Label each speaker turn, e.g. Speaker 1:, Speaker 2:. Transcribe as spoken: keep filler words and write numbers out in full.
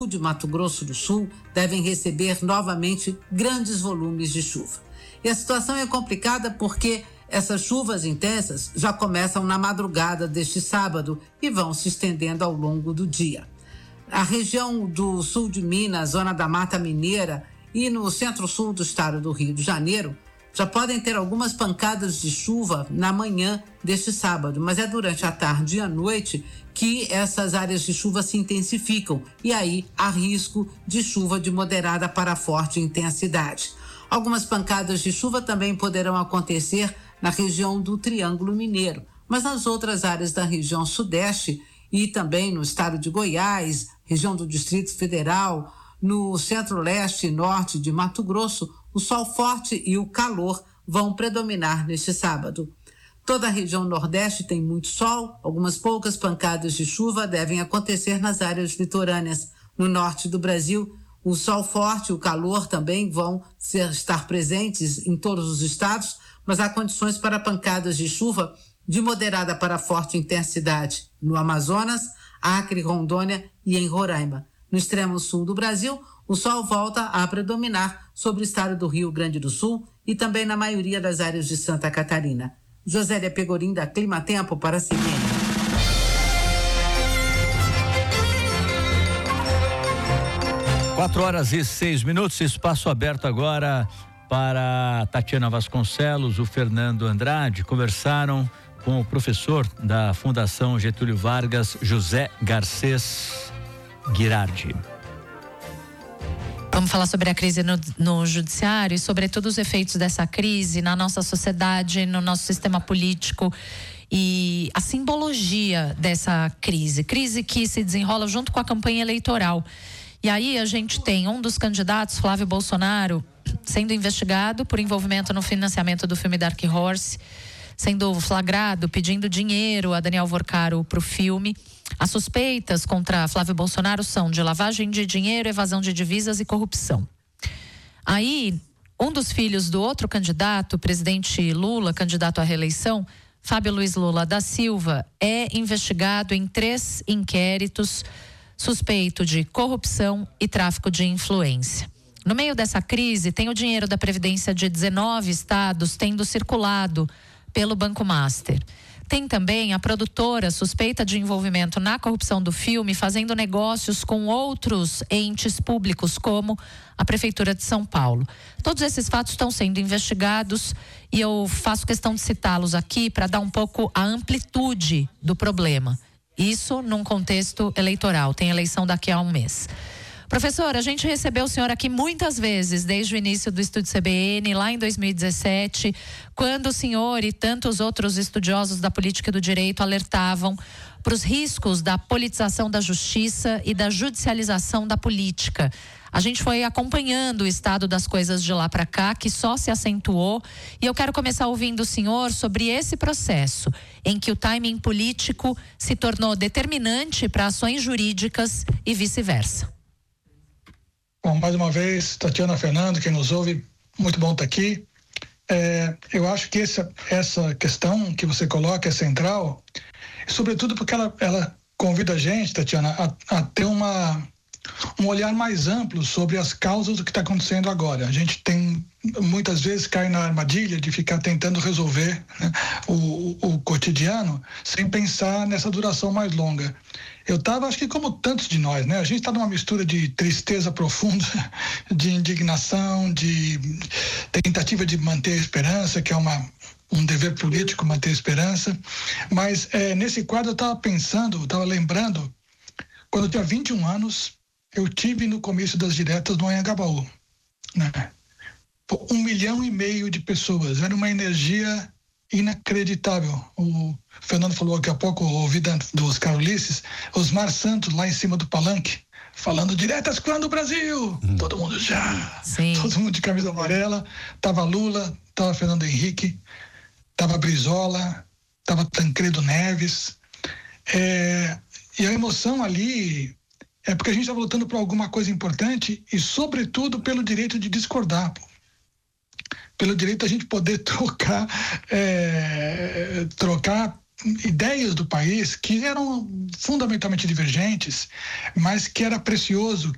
Speaker 1: de Mato Grosso do Sul devem receber novamente grandes volumes de chuva. E a situação é complicada porque essas chuvas intensas já começam na madrugada deste sábado e vão se estendendo ao longo do dia. A região do sul de Minas, zona da Mata Mineira e no centro-sul do estado do Rio de Janeiro já podem ter algumas pancadas de chuva na manhã deste sábado, mas é durante a tarde e a noite que essas áreas de chuva se intensificam e aí há risco de chuva de moderada para forte intensidade. Algumas pancadas de chuva também poderão acontecer na região do Triângulo Mineiro, mas nas outras áreas da região sudeste e também no estado de Goiás, região do Distrito Federal, no centro-leste e norte de Mato Grosso, o sol forte e o calor vão predominar neste sábado. Toda a região nordeste tem muito sol, algumas poucas pancadas de chuva devem acontecer nas áreas litorâneas. No norte do Brasil, o sol forte e o calor também vão ser, estar presentes em todos os estados, mas há condições para pancadas de chuva de moderada para forte intensidade no Amazonas, Acre, Rondônia e em Roraima. No extremo sul do Brasil, o sol volta a predominar sobre o estado do Rio Grande do Sul e também na maioria das áreas de Santa Catarina. Josélia Pegorim, da Clima Tempo, para a C N N.
Speaker 2: Quatro horas e seis minutos, espaço aberto agora para Tatiana Vasconcelos, o Fernando Andrade, conversaram com o professor da Fundação Getúlio Vargas, José Garcês Girardi.
Speaker 3: Vamos falar sobre a crise no, no judiciário e sobretudo os efeitos dessa crise na nossa sociedade, no nosso sistema político e a simbologia dessa crise. Crise que se desenrola junto com a campanha eleitoral. E aí a gente tem um dos candidatos, Flávio Bolsonaro, sendo investigado por envolvimento no financiamento do filme Dark Horse, sendo flagrado pedindo dinheiro a Daniel Vorcaro para o filme. As suspeitas contra Flávio Bolsonaro são de lavagem de dinheiro, evasão de divisas e corrupção. Aí, um dos filhos do outro candidato, o presidente Lula, candidato à reeleição, Fábio Luiz Lula da Silva, é investigado em três inquéritos, suspeito de corrupção e tráfico de influência. No meio dessa crise, tem o dinheiro da Previdência de dezenove estados tendo circulado pelo Banco Master. Tem também a produtora suspeita de envolvimento na corrupção do filme, fazendo negócios com outros entes públicos, como a Prefeitura de São Paulo. Todos esses fatos estão sendo investigados e eu faço questão de citá-los aqui para dar um pouco a amplitude do problema. Isso num contexto eleitoral, tem eleição daqui a um mês. Professor, a gente recebeu o senhor aqui muitas vezes desde o início do Estúdio C B N, lá em dois mil e dezessete, quando o senhor e tantos outros estudiosos da política e do direito alertavam para os riscos da politização da justiça e da judicialização da política. A gente foi acompanhando o estado das coisas de lá para cá, que só se acentuou, e eu quero começar ouvindo o senhor sobre esse processo, em que o timing político se tornou determinante para ações jurídicas e vice-versa.
Speaker 4: Bom, mais uma vez, Tatiana, Fernando, quem nos ouve, muito bom estar aqui. É, eu acho que essa, essa questão que você coloca é central, sobretudo porque ela, ela convida a gente, Tatiana, a, a ter uma, um olhar mais amplo sobre as causas do que está acontecendo agora. A gente tem, muitas vezes, cai na armadilha de ficar tentando resolver, né, o, o cotidiano sem pensar nessa duração mais longa. Eu estava, acho que como tantos de nós, né? A gente está numa mistura de tristeza profunda, de indignação, de tentativa de manter a esperança, que é uma, um dever político manter a esperança. Mas é, nesse quadro eu estava pensando, estava lembrando, quando eu tinha vinte e um anos, eu tive no comício das diretas do Anhangabaú, né? Um milhão e meio de pessoas, era uma energia inacreditável. O Fernando falou daqui a pouco, ouvi do Oscar Ulisses, Osmar Santos lá em cima do palanque, falando diretas quando o Brasil, hum. todo mundo já, Sim. todo mundo de camisa amarela, tava Lula, tava Fernando Henrique, tava Brizola, tava Tancredo Neves, é, e a emoção ali é porque a gente está lutando por alguma coisa importante e sobretudo pelo direito de discordar, pô. Pelo direito a gente poder trocar, é, trocar ideias do país que eram fundamentalmente divergentes, mas que era precioso